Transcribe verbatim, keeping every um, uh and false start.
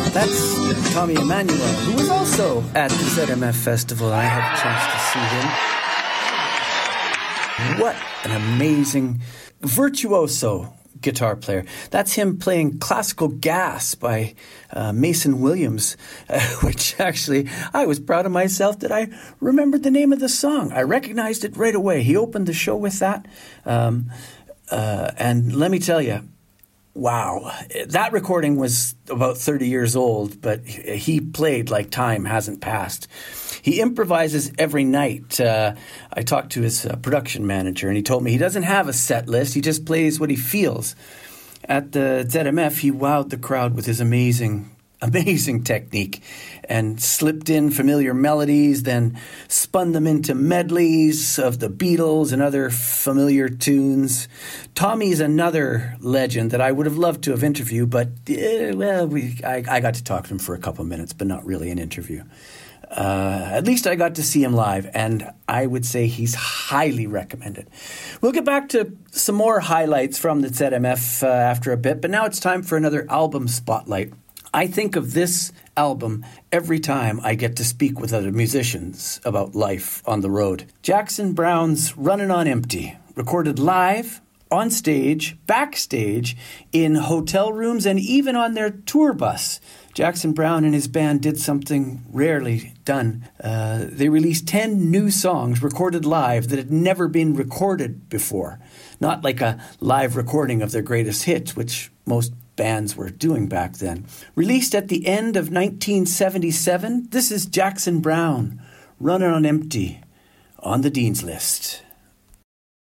That's Tommy Emmanuel, who was also at the Z M F Festival, and I had a chance to see him. What an amazing virtuoso guitar player. That's him playing Classical Gas by uh, Mason Williams, uh, which actually I was proud of myself that I remembered the name of the song. I recognized it right away. He opened the show with that. Um, uh, and let me tell you, wow, that recording was about thirty years old, but he played like time hasn't passed. He improvises every night. Uh, I talked to his uh, production manager, and he told me he doesn't have a set list. He just plays what he feels. At the Z M F, he wowed the crowd with his amazing, amazing technique and slipped in familiar melodies, then spun them into medleys of the Beatles and other familiar tunes. Tommy's another legend that I would have loved to have interviewed, but, uh, well, we, I, I got to talk to him for a couple of minutes, but not really an interview. Uh, at least I got to see him live, and I would say he's highly recommended. We'll get back to some more highlights from the Z M F uh, after a bit, but now it's time for another album spotlight. I think of this album every time I get to speak with other musicians about life on the road. Jackson Browne's Runnin' on Empty, recorded live, on stage, backstage, in hotel rooms, and even on their tour bus. Jackson Browne and his band did something rarely done. Uh, they released ten new songs recorded live that had never been recorded before. Not like a live recording of their greatest hits, which most bands were doing back then. Released at the end of nineteen seventy-seven, this is Jackson Browne, Runnin' on Empty, on the Dean's List.